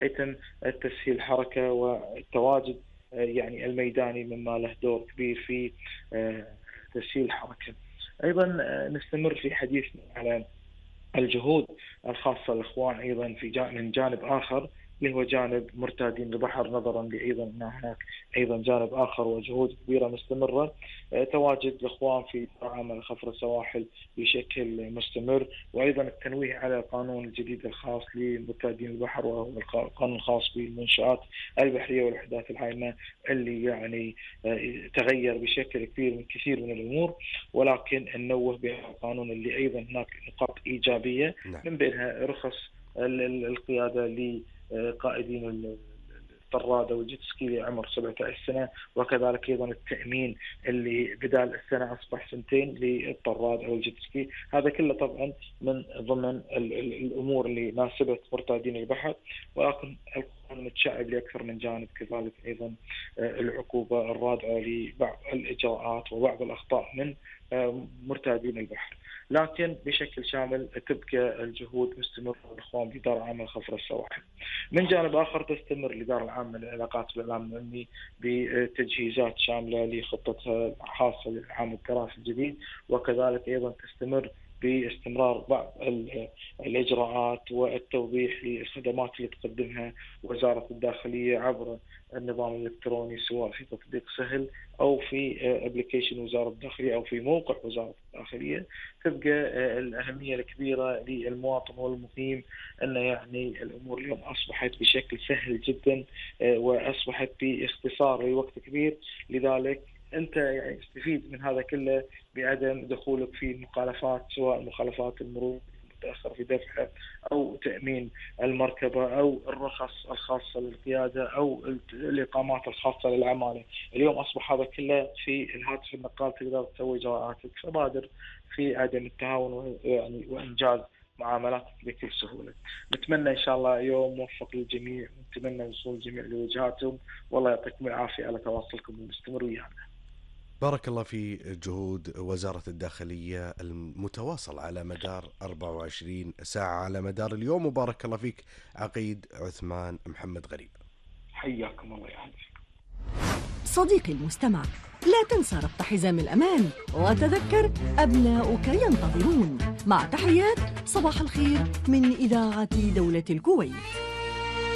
يتم تسهيل الحركة والتواجد يعني الميداني مما له دور كبير في تسهيل الحركة. أيضا نستمر في حديثنا على الجهود الخاصة للإخوان أيضا من جانب آخر، اللي هو جانب مرتادين البحر، نظرا لأيضا أن هناك أيضا جانب آخر وجهود كبيرة مستمرة. تواجد الإخوان في عمل خفر السواحل بشكل مستمر، وأيضا التنويه على القانون الجديد الخاص لمرتادين البحر، وهو القانون الخاص بالمنشآت البحرية والوحدات الهامة، اللي يعني تغير بشكل كبير من كثير من الأمور، ولكن ننوه بالقانون اللي أيضا هناك نقاط إيجابية، نعم. من بينها رخص القيادة لقائدين الطرادة والجيت سكي لعمر 17 سنة، وكذلك أيضا التأمين اللي بدال السنة أصبح سنتين للطراد أو الجيت سكي. هذا كله طبعا من ضمن الأمور اللي ناسبت مرتادين البحر، ولكن القانون متشعب لأكثر من جانب. كذلك أيضا العقوبة الرادعة لبعض الإجراءات وبعض الأخطاء من مرتادين البحر، لكن بشكل شامل تبقى الجهود مستمرة للإخوان بإدارة عامة خفر السواحل. من جانب آخر تستمر الإدارة العامة للعلاقات بالإعلام الأمني بتجهيزات شاملة لخطتها الخاصة للعام الدراسي الجديد، وكذلك أيضا تستمر باستمرار بعض الإجراءات والتوضيح للخدمات اللي تقدمها وزارة الداخلية عبر النظام الإلكتروني، سواء في تطبيق سهل أو في أبليكيشن وزارة الداخلية أو في موقع وزارة الداخلية. تبقى الأهمية الكبيرة للمواطن والمقيم أن يعني الأمور اليوم أصبحت بشكل سهل جدا، وأصبحت باختصار لوقت كبير، لذلك أنت يعني استفيد من هذا كله بعدم دخولك في مخالفات، سواء مخالفات المرور متأخر في دفعه، أو تأمين المركبة، أو الرخص الخاصة للقيادة، أو الإقامات الخاصة للعمالة. اليوم أصبح هذا كله في الهاتف النقال، تقدر تسوي إجراءاتك، فبادر في عدم التهاون يعني وإنجاز معاملاتك بكل سهولة. نتمنى إن شاء الله يوم موفق للجميع، ونتمنى وصول الجميع لوجهاتهم، والله يعطيكم العافية على تواصلكم المستمر ويانا. بارك الله في جهود وزارة الداخلية المتواصل على مدار 24 ساعة على مدار اليوم، وبارك الله فيك عقيد عثمان محمد غريب. حياكم الله يا حبيبي. صديقي المستمع، لا تنسى ربط حزام الأمان، وتذكر أبناؤك ينتظرون. مع تحيات صباح الخير من إذاعة دولة الكويت.